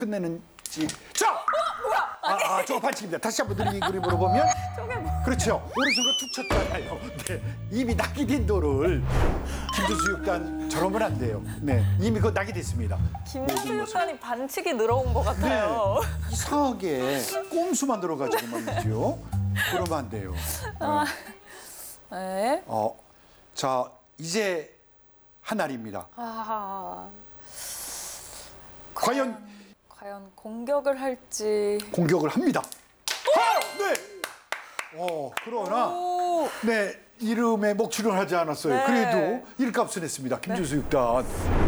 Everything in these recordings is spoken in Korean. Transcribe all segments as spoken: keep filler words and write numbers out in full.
끝내는지. 자! 아, 아, 저거 반칙입니다. 다시 한번 느린 그림으로 보면. 저게 뭐? 그렇죠. 오른손으로 툭 쳤잖아요. 네. 이미 낙이 된 돌을 김준수 육단 저러면 안 돼요. 네. 이미 그거 낙이 됐습니다. 김준수 육단이 반칙이 늘어온 것 같아요. 네. 이상하게 꼼수 만들어가지고 말이죠. 그러면 안 돼요. 어. 네. 어, 자, 이제 한 알입니다. 아, 과연 과연 공격을 할지. 공격을 합니다. 아! 네. 어, 그러나 오, 네, 이름에 먹칠을 하지 않았어요. 네. 그래도 일값은 했습니다. 김준수 육단.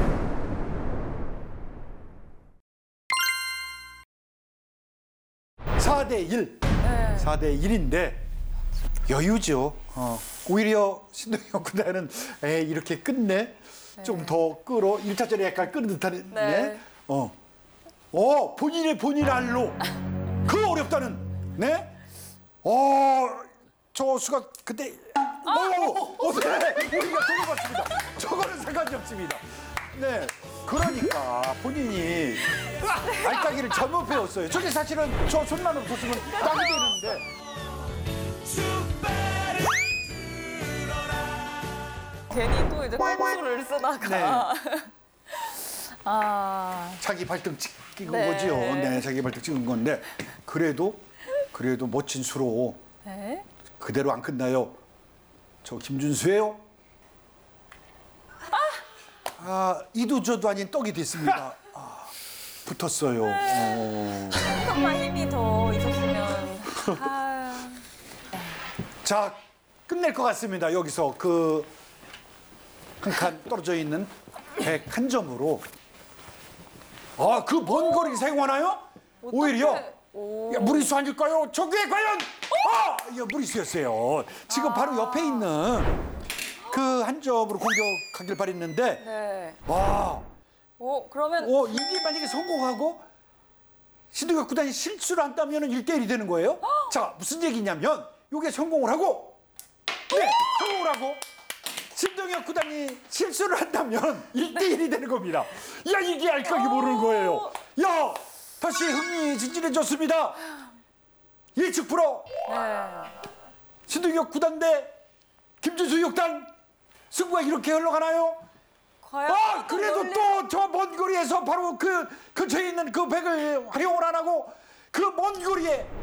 사 대 일. 네. 사 대 일인데 여유죠. 어, 오히려 신동엽 구단은 에이, 이렇게 끝내 좀 더 끌어 일 타전에 약간 끄는 듯한 네. 네. 어. 어, 본인의 본인 알로 그 어렵다는 네. 어, 저 수가 그때 어, 어, 네. 우리가 돌아봤습니다. 저거는 상관이 없습니다. 네. 그러니까 본인이 알까기를 잘못 배웠어요. 저게 사실은 저 손만 없었으면 딱이 되는데. 괜히 또 이제 꼼수를 쓰다가. 네. 아, 자기 발등 찍은 네. 거지요. 네, 자기 발등 찍은 건데 그래도 그래도 멋진 수로 네. 그대로 안 끝나요. 저 김준수예요. 아, 이도 저도 아닌 떡이 됐습니다. 아, 붙었어요. 어. 조금만 힘이 더 있었으면. 아, 자, 끝낼 것 같습니다. 여기서 그 한 칸 떨어져 있는 백한 점으로. 아, 그 먼 거리 사용하나요? 오히려 오. 야, 무리수 아닐까요? 저게 과연 아, 야, 무리수였어요. 지금 아. 바로 옆에 있는 그 한 점으로 공격하길 바랬는데 네. 와, 오, 그러면. 어, 이게 만약에 성공하고 신동엽 구단이 실수를 한다면 일 대 일이 되는 거예요. 자, 무슨 얘기냐면 이게 성공을 하고 네, 성공을 하고 신동엽 구단이 실수를 한다면 일 대 일이 되는 겁니다. 야, 이게 알까기 모르는 거예요. 야, 다시 흥미진진해졌습니다. 예측 프로 네. 신동엽 구단 대 김준수 육단 승부가 이렇게 흘러가나요? 과연. 아, 또 그래도 놀리- 또 저 먼 거리에서 바로 그 근처에 있는 그 백을 활용을 안 하고 그 먼 거리에